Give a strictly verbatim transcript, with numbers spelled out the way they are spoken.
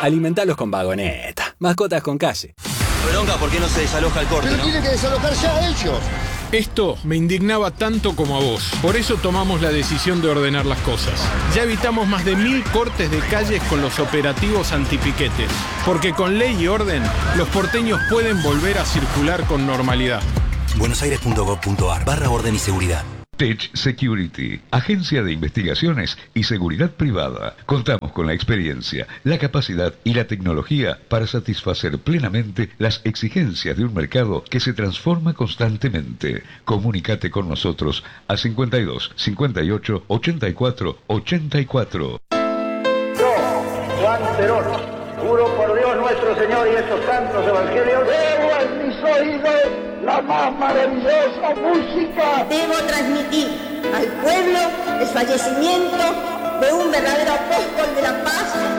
Alimentalos con Vagoneta. Mascotas con calle. Bronca, ¿por qué no se desaloja el corte, Pero no? tiene que desalojar ya a ellos. Esto me indignaba tanto como a vos. Por eso tomamos la decisión de ordenar las cosas. Ya evitamos más de mil cortes de calles con los operativos antipiquetes. Porque con ley y orden, los porteños pueden volver a circular con normalidad. buenosaires.gov.ar barra orden y seguridad. Tech Security, agencia de investigaciones y seguridad privada. Contamos con la experiencia, la capacidad y la tecnología para satisfacer plenamente las exigencias de un mercado que se transforma constantemente. Comunícate con nosotros a cincuenta y dos, cincuenta y ocho, ochenta y cuatro, ochenta y cuatro. Yo, Juan Perón, juro por Dios nuestro Señor y estos santos evangelios, debo en mis oídos la más maravillosa música. Debo transmitir al pueblo el fallecimiento de un verdadero apóstol de la paz